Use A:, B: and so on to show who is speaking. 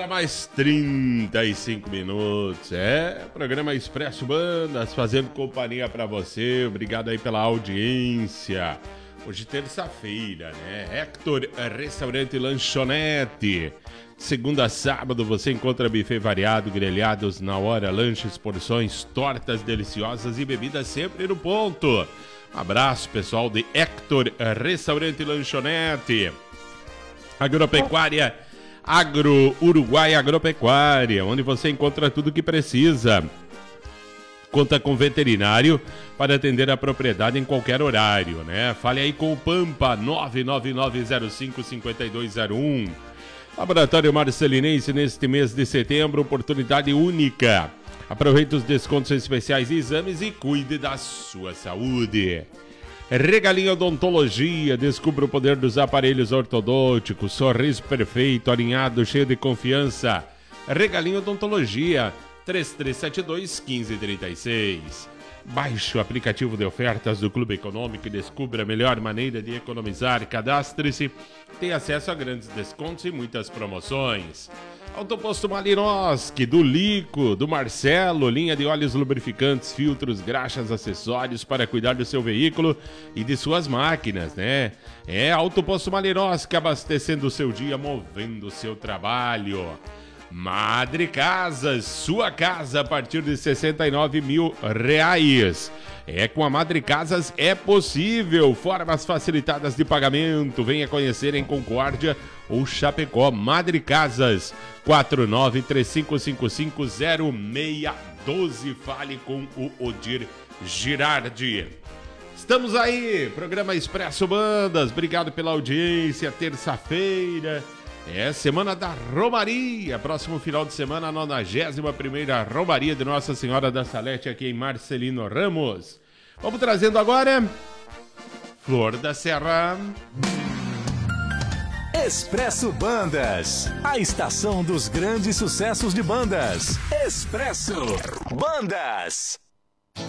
A: hora mais 35 minutos. Programa Expresso Bandas, fazendo companhia pra você. Obrigado aí pela audiência. Hoje terça-feira, né? Hector Restaurante e Lanchonete. De segunda a sábado você encontra buffet variado, grelhados na hora, lanches, porções, tortas deliciosas e bebidas sempre no ponto. Um abraço, pessoal de Hector Restaurante e Lanchonete. Agropecuária Agro Uruguai Agropecuária, onde você encontra tudo o que precisa. Conta com veterinário para atender a propriedade em qualquer horário, né? Fale aí com o Pampa, 999055201. Laboratório Marcelinense neste mês de setembro, oportunidade única. Aproveite os descontos especiais e exames e cuide da sua saúde. Regalinho Odontologia, descubra o poder dos aparelhos ortodônticos, sorriso perfeito, alinhado, cheio de confiança. Regalinho Odontologia, 3372-1536. Baixe o aplicativo de ofertas do Clube Econômico e descubra a melhor maneira de economizar. Cadastre-se, tem acesso a grandes descontos e muitas promoções. Autoposto Malinoski, do Lico, do Marcelo, linha de óleos lubrificantes, filtros, graxas, acessórios para cuidar do seu veículo e de suas máquinas, né? Autoposto Malinoski, abastecendo o seu dia, movendo o seu trabalho. Madre Casas, sua casa a partir de R$69 mil. Com a Madre Casas é possível. Formas facilitadas de pagamento. Venha conhecer em Concórdia ou Chapecó. Madre Casas, 4935550612. Fale com o Odir Girardi. Estamos aí, programa Expresso Bandas. Obrigado pela audiência. Terça-feira. Semana da Romaria, próximo final de semana, a 91ª Romaria de Nossa Senhora da Salete aqui em Marcelino Ramos. Vamos trazendo agora Flor da Serra.
B: Expresso Bandas, a estação dos grandes sucessos de bandas. Expresso Bandas.